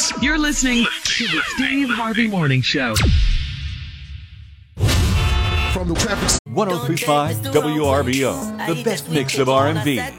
You're listening to the Steve Harvey Morning Show. From the traffic 103.5 WRBO, the best mix of R&B.